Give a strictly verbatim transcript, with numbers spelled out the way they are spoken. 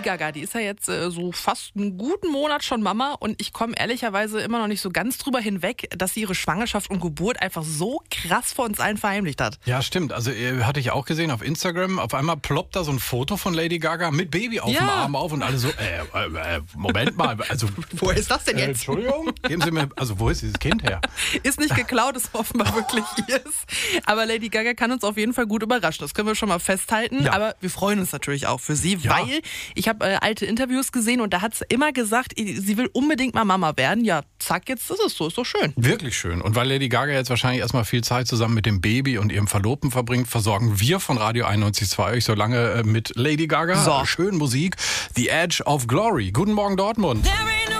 Gaga, die ist ja jetzt äh, so fast einen guten Monat schon Mama und ich komme ehrlicherweise immer noch nicht so ganz drüber hinweg, dass sie ihre Schwangerschaft und Geburt einfach so krass vor uns allen verheimlicht hat. Ja, stimmt. Also äh, hatte ich auch gesehen auf Instagram. Auf einmal ploppt da so ein Foto von Lady Gaga mit Baby auf Ja. dem Arm auf und alle so, äh, äh, äh, Moment mal, also... Woher ist das denn Äh, jetzt? Entschuldigung? Geben Sie mir, also wo ist dieses Kind her? Ist nicht geklaut, ist offenbar wirklich ihrs. Aber Lady Gaga kann uns auf jeden Fall gut überraschen. Das können wir schon mal festhalten. Ja. Aber wir freuen uns natürlich auch für sie, Ja. weil ich habe äh, alte Interviews gesehen und da hat sie immer gesagt, sie will unbedingt mal Mama werden. Ja, zack, jetzt ist es so. Ist doch schön. Wirklich schön. Und weil Lady Gaga jetzt wahrscheinlich erstmal viel Zeit zusammen mit dem Baby und ihrem Verlobten verbringt, versorgen wir von Radio einundneunzig Komma zwei euch so lange äh, mit Lady Gaga. So. Schön Musik. The Edge of Glory. Guten Morgen, Dortmund.